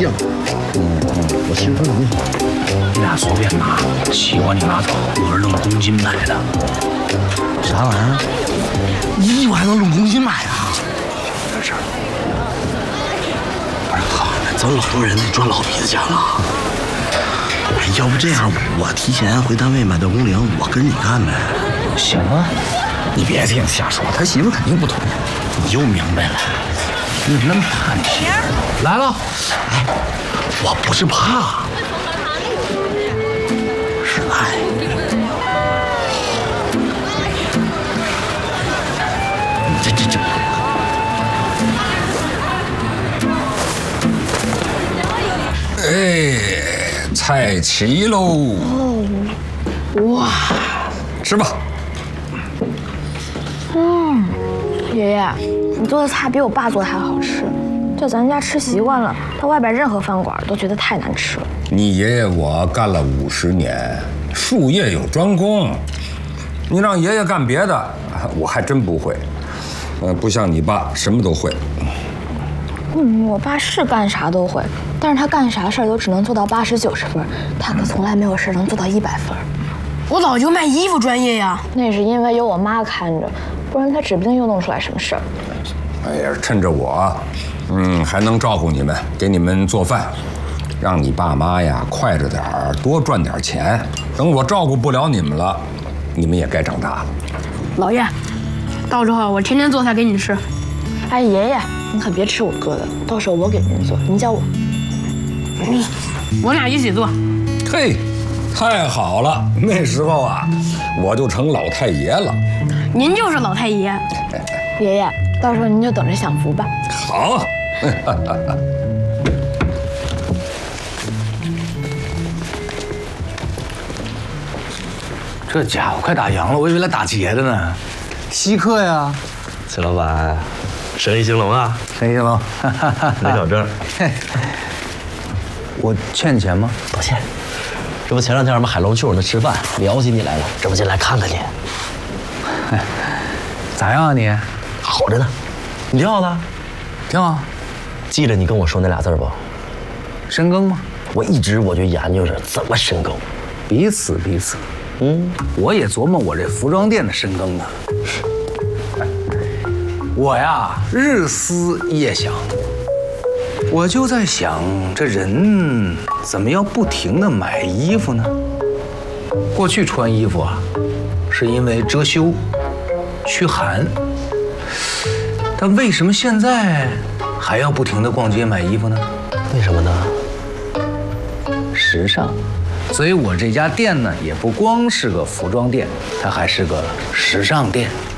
像。我媳妇很好。 你俩随便拿，喜欢你拿走，我是弄公斤买的。 啥玩意儿？衣服还能论公斤买啊？ 这事儿。 不是好，咱老多人得赚老鼻子钱了。哎，要不这样，我提前回单位买段工龄，我跟你干呗。 行啊，你别听瞎说，他媳妇肯定不同意。你又明白了，你怎么那么怕你媳妇？来了。 哎，我不是怕，是爱。这。 哎，菜齐喽！ 哦，哇， 吃吧。 爷爷，你做的菜比我爸做的还好吃。在咱家吃习惯了，到外边任何饭馆都觉得太难吃了。 你爷爷我干了50年，术业有专攻。你让爷爷干别的，我还真不会。不像你爸什么都会。 我爸是干啥都会，但是他干啥事儿都只能做到80、90分，他可从来没有事能做到100分。 我早就卖衣服专业呀， 那是因为有我妈看着，不然他指不定又弄出来什么事儿。 哎呀，趁着我，还能照顾你们，给你们做饭，让你爸妈呀快着点儿，多赚点钱。等我照顾不了你们了，你们也该长大了。 老爷，到时候我天天做菜给你吃。 哎，爷爷，您可别吃我哥的，到时候我给您做，您教我。 我俩一起做。 嘿，太好了！那时候啊，我就成老太爷了。 您就是老太爷。 爷爷，到时候您就等着享福吧。 好。 这家伙快打烊了，我以为来打劫的呢。稀客呀， 崔老板，生意兴隆啊！ 生意兴隆。 没找证。 我欠你钱吗？ 抱歉，这不前2天我们海龙去我那吃饭，聊起你来了，这不进来看看你。 咋样啊你？ 好着呢。你挺好的。 挺好。 记着你跟我说那俩字不？ 深耕吗？ 我一直就研究着怎么深耕。 彼此。我也琢磨我这服装店的深耕呢。我呀，日思夜想，我就在想，这人怎么要不停地买衣服呢？过去穿衣服啊，是因为遮羞、驱寒，但为什么现在还要不停地逛街买衣服呢？ 为什么呢？ 时尚。所以我这家店呢，也不光是个服装店，它还是个时尚店。